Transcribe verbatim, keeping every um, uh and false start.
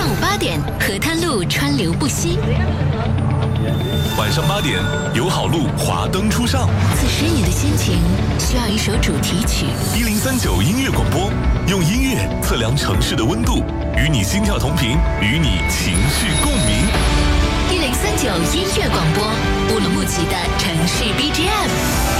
上午八点，河滩路川流不息； 晚上八点，友好路华灯初上。 此时你的心情需要一首主题曲。 一零三九音乐广播，用音乐测量城市的温度，与你心跳同频，与你情绪共鸣。 一零三九音乐广播，乌鲁木齐的